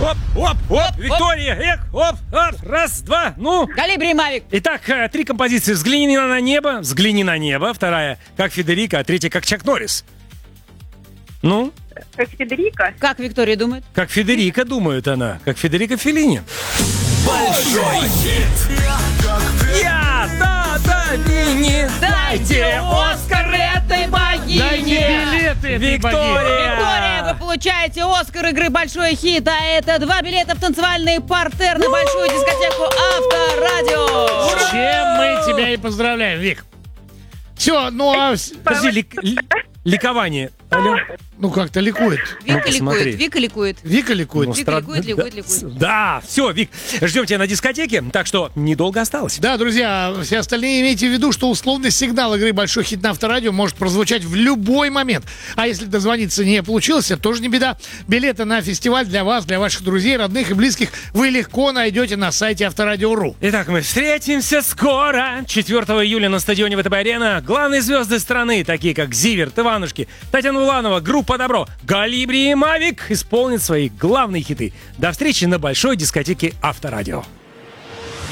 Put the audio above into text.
Оп, оп, оп, Виктория, эх, оп, оп, раз, два, ну. Колибри Мавик. Итак, 3 композиции. «Взгляни на небо», «Взгляни на небо». Вторая «Как Федерико», а третья «Как Чак Норрис». Ну? Как Федерико. Как Виктория думает? Как Федерико, думает она. Как Федерико Феллини. Большой хит. Дайте Оскар этой богине! Дайте билеты этой Виктория! Виктория, вы получаете Оскар игры «Большой хит», а это 2 билета в танцевальный партер на большую дискотеку «Авторадио». С чем мы тебя и поздравляем, Вик. Все, ну а... Подожди, ликование. Алло. Ну как-то ликует. Вика смотри. ликует, Вика ликует. Вика ликует. Ну, Вика стран- ликует. Да, все, Вик, ждем тебя на дискотеке, так что недолго осталось. Да, друзья, все остальные имейте в виду, что условный сигнал игры «Большой хит» на Авторадио может прозвучать в любой момент. А если дозвониться не получилось, это тоже не беда. Билеты на фестиваль для вас, для ваших друзей, родных и близких вы легко найдете на сайте Авторадио.ру. Итак, мы встретимся скоро, 4 июля на стадионе ВТБ-арена. Главные звезды страны, такие как Зиверт, Иванушки, Татьяна Уланова, группа «Добро», Колибри и Мавик исполнят свои главные хиты. До встречи на большой дискотеке Авторадио.